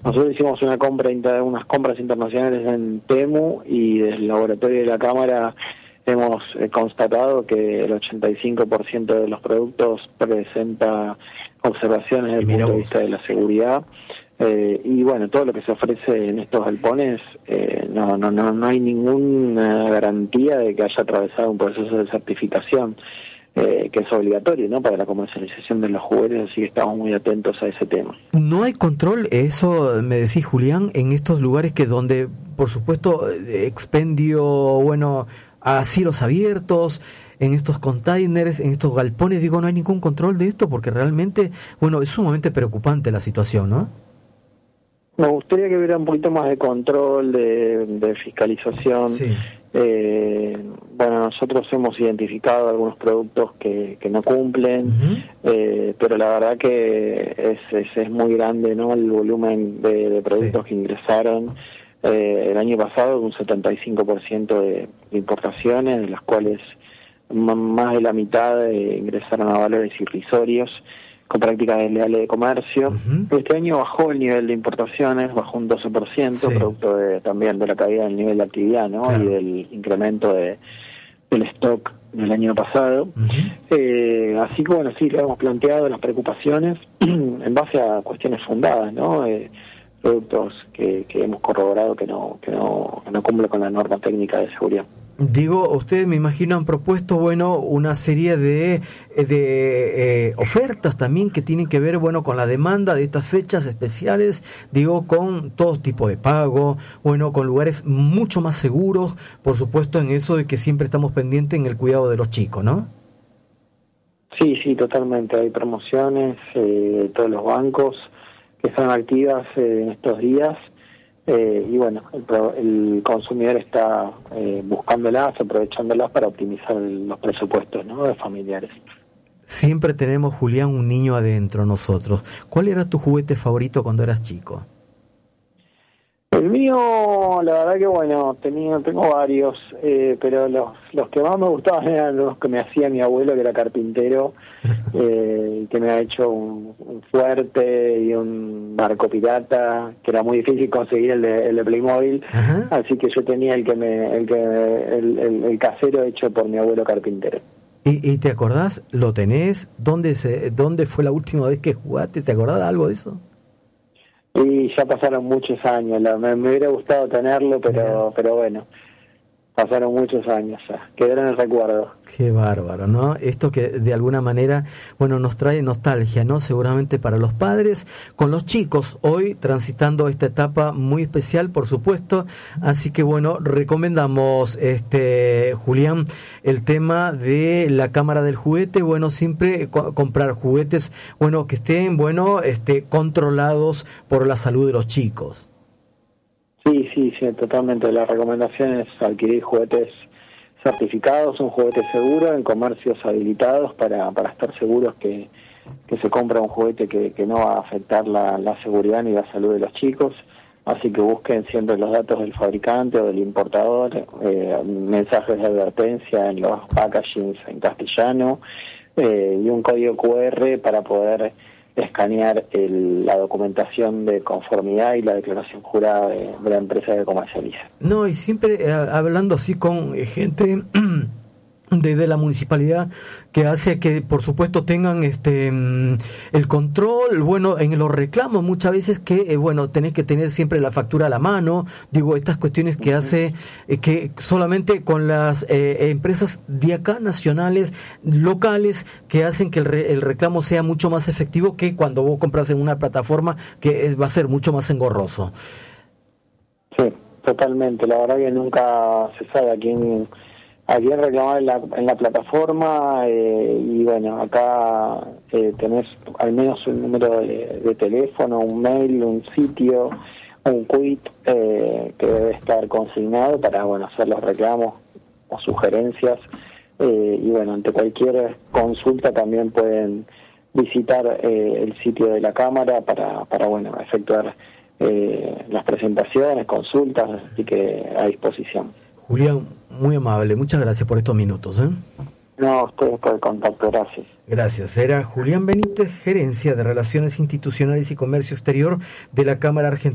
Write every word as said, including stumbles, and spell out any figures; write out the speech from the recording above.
Nosotros hicimos una compra inter, unas compras internacionales en Temu y desde el laboratorio de la Cámara hemos eh, constatado que el ochenta y cinco por ciento de los productos presenta observaciones desde el punto de vista de la seguridad. Eh, y bueno, todo lo que se ofrece en estos galpones, eh, no, no, no, no hay ninguna garantía de que haya atravesado un proceso de certificación, eh, que es obligatorio, ¿no?, para la comercialización de los juguetes, así que estamos muy atentos a ese tema. ¿No hay control, eso me decís, Julián, en estos lugares que donde, por supuesto, expendio, bueno, a cielos abiertos, en estos containers, en estos galpones, digo, no hay ningún control de esto? Porque realmente, bueno, es sumamente preocupante la situación, ¿no? Me gustaría que hubiera un poquito más de control, de, de fiscalización. Sí. Eh, bueno, nosotros hemos identificado algunos productos que, que no cumplen, uh-huh. eh, pero la verdad que es, es, es muy grande, ¿no?, el volumen de, de productos sí. que ingresaron. Eh, el año pasado un setenta y cinco por ciento de, de importaciones, de las cuales m- más de la mitad eh, ingresaron a valores irrisorios, con prácticas desleales de comercio. Uh-huh. Este año bajó el nivel de importaciones, bajó un doce por ciento, sí. producto de, también de la caída del nivel de actividad, ¿no?, claro. y del incremento de, del stock del año pasado. Uh-huh. Eh, así que bueno, sí, le hemos planteado las preocupaciones en base a cuestiones fundadas, ¿no?, eh, productos que, que hemos corroborado que no, que no, que no cumplen con la norma técnica de seguridad. Digo, ustedes me imagino han propuesto, bueno, una serie de, de eh, ofertas también que tienen que ver, bueno, con la demanda de estas fechas especiales, digo, con todo tipo de pago, bueno, con lugares mucho más seguros, por supuesto, en eso de que siempre estamos pendientes en el cuidado de los chicos, ¿no? Sí, sí, totalmente. Hay promociones eh, de todos los bancos que están activas eh, en estos días. Eh, y bueno, el, el consumidor está eh, buscándolas, aprovechándolas para optimizar el, los presupuestos, ¿no?, de familiares. Siempre tenemos, Julián, un niño adentro nosotros. ¿Cuál era tu juguete favorito cuando eras chico? El mío, la verdad que bueno, tenía, tengo varios, eh, pero los, los que más me gustaban eran los que me hacía mi abuelo, que era carpintero, eh, que me ha hecho un, un fuerte y un barco pirata, que era muy difícil conseguir el de, el de Playmobil. Ajá. Así que yo tenía el que me, el que el, el, el casero hecho por mi abuelo carpintero. ¿Y, y te acordás? ¿Lo tenés? ¿Dónde se, dónde fue la última vez que jugaste? ¿Te acordás de algo de eso? Y ya pasaron muchos años, la, me, me hubiera gustado tenerlo, pero, pero bueno, pasaron muchos años ya, quedó en el recuerdo. Qué bárbaro, ¿no? Esto que de alguna manera, bueno, nos trae nostalgia, ¿no? Seguramente para los padres, con los chicos, hoy transitando esta etapa muy especial, por supuesto. Así que bueno, recomendamos, este Julián, el tema de la cámara del juguete. Bueno, siempre co- comprar juguetes, bueno, que estén, bueno, este, controlados por la salud de los chicos. Sí, sí, sí, totalmente. La recomendación es adquirir juguetes certificados, un juguete seguro en comercios habilitados para, para estar seguros que, que se compra un juguete que, que no va a afectar la, la seguridad ni la salud de los chicos. Así que busquen siempre los datos del fabricante o del importador, eh, mensajes de advertencia en los packagings en castellano eh, y un código cu erre para poder escanear el, la documentación de conformidad y la declaración jurada de, de la empresa que comercializa. No, y siempre eh, hablando así con eh, gente de, de la municipalidad que hace que por supuesto tengan este el control, bueno, en los reclamos muchas veces que eh, bueno, tenés que tener siempre la factura a la mano, digo, estas cuestiones que uh-huh. hace eh, que solamente con las eh, empresas de acá, nacionales, locales, que hacen que el, re, el reclamo sea mucho más efectivo que cuando vos compras en una plataforma que es, va a ser mucho más engorroso. Sí, totalmente, la verdad que nunca se sabe a quién a quién reclamar en la, en la plataforma eh, y bueno, acá eh, tenés al menos un número de, de teléfono, un mail, un sitio, un quit eh, que debe estar consignado para bueno hacer los reclamos o sugerencias eh, y bueno, ante cualquier consulta también pueden visitar eh, el sitio de la Cámara para, para bueno, efectuar eh, las presentaciones, consultas, así que a disposición. Julián, muy amable, muchas gracias por estos minutos, ¿eh? No, a ustedes por el contacto, gracias. Gracias. Era Julián Benítez, Gerencia de Relaciones Institucionales y Comercio Exterior de la Cámara Argentina.